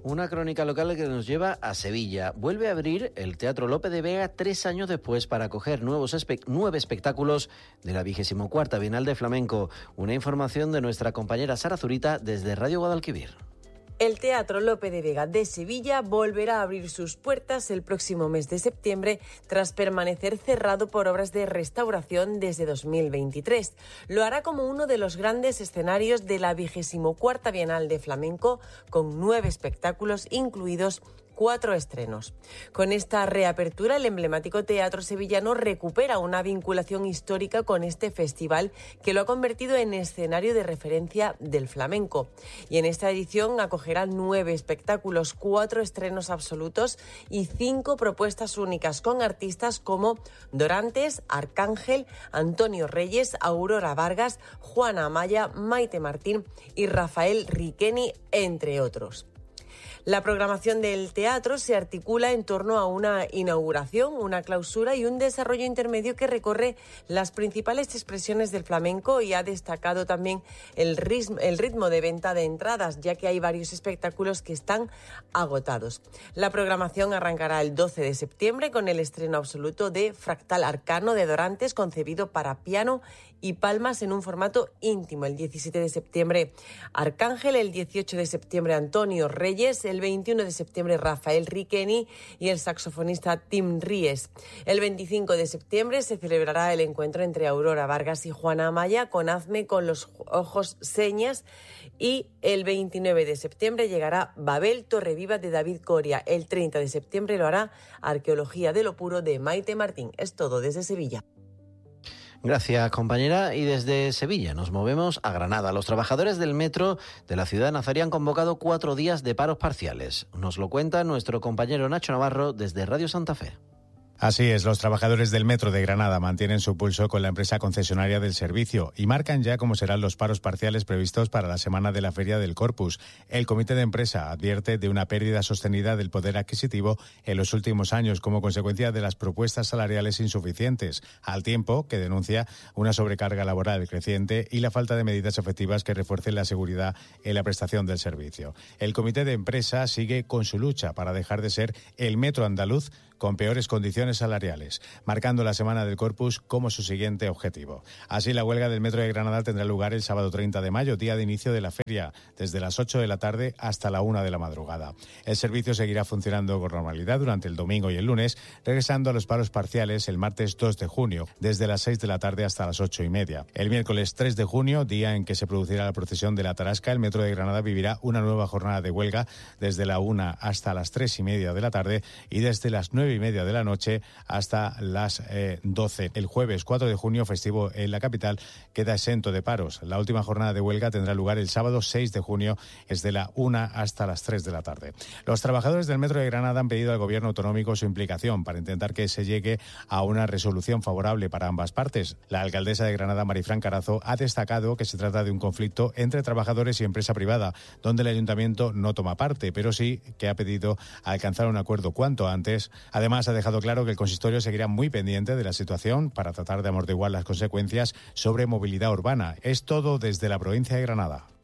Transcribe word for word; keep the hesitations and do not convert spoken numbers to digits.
Una crónica local que nos lleva a Sevilla. Vuelve a abrir el Teatro Lope de Vega tres años después para acoger nuevos espe- nueve espectáculos de la vigésimo cuarta Bienal de Flamenco. Una información de nuestra compañera Sara Zurita desde Radio Guadalquivir. El Teatro Lope de Vega de Sevilla volverá a abrir sus puertas el próximo mes de septiembre tras permanecer cerrado por obras de restauración desde dos mil veintitrés. Lo hará como uno de los grandes escenarios de la vigésimo cuarta Bienal de Flamenco, con nueve espectáculos, incluidos cuatro estrenos. Con esta reapertura, el emblemático teatro sevillano recupera una vinculación histórica con este festival que lo ha convertido en escenario de referencia del flamenco. Y en esta edición acogerá nueve espectáculos, cuatro estrenos absolutos y cinco propuestas únicas con artistas como Dorantes, Arcángel, Antonio Reyes, Aurora Vargas, Juana Amaya, Maite Martín y Rafael Riqueni, entre otros. La programación del teatro se articula en torno a una inauguración, una clausura y un desarrollo intermedio que recorre las principales expresiones del flamenco, y ha destacado también el ritmo, el ritmo de venta de entradas, ya que hay varios espectáculos que están agotados. La programación arrancará el doce de septiembre con el estreno absoluto de Fractal Arcano de Dorantes, concebido para piano y palmas en un formato íntimo. El diecisiete de septiembre Arcángel, el dieciocho de septiembre Antonio Reyes, el veintiuno de septiembre Rafael Riqueni y el saxofonista Tim Ries. El veinticinco de septiembre se celebrará el encuentro entre Aurora Vargas y Juana Amaya con Hazme con los ojos señas, y el veintinueve de septiembre llegará Babel Torreviva de David Coria. El treinta de septiembre lo hará Arqueología de lo Puro de Maite Martín. Es todo desde Sevilla. Gracias, compañera. Y desde Sevilla nos movemos a Granada. Los trabajadores del metro de la ciudad nazarí han convocado cuatro días de paros parciales. Nos lo cuenta nuestro compañero Nacho Navarro desde Radio Santa Fe. Así es, los trabajadores del Metro de Granada mantienen su pulso con la empresa concesionaria del servicio y marcan ya cómo serán los paros parciales previstos para la semana de la Feria del Corpus. El comité de empresa advierte de una pérdida sostenida del poder adquisitivo en los últimos años como consecuencia de las propuestas salariales insuficientes, al tiempo que denuncia una sobrecarga laboral creciente y la falta de medidas efectivas que refuercen la seguridad en la prestación del servicio. El comité de empresa sigue con su lucha para dejar de ser el Metro andaluz con peores condiciones salariales, marcando la Semana del Corpus como su siguiente objetivo. Así, la huelga del Metro de Granada tendrá lugar el sábado treinta de mayo, día de inicio de la feria, desde las ocho de la tarde hasta la una de la madrugada. El servicio seguirá funcionando con normalidad durante el domingo y el lunes, regresando a los paros parciales el martes dos de junio, desde las seis de la tarde hasta las ocho y media. El miércoles tres de junio, día en que se producirá la procesión de la Tarasca, el Metro de Granada vivirá una nueva jornada de huelga desde la una hasta las tres y media de la tarde y desde las nueve y media de la noche hasta las eh, doce. El jueves cuatro de junio, festivo en la capital, queda exento de paros. La última jornada de huelga tendrá lugar el sábado seis de junio, desde la una hasta las tres de la tarde. Los trabajadores del Metro de Granada han pedido al gobierno autonómico su implicación para intentar que se llegue a una resolución favorable para ambas partes. La alcaldesa de Granada, Marifran Carazo, ha destacado que se trata de un conflicto entre trabajadores y empresa privada, donde el ayuntamiento no toma parte, pero sí que ha pedido alcanzar un acuerdo cuanto antes. Además, ha dejado claro que el consistorio seguirá muy pendiente de la situación para tratar de amortiguar las consecuencias sobre movilidad urbana. Es todo desde la provincia de Granada.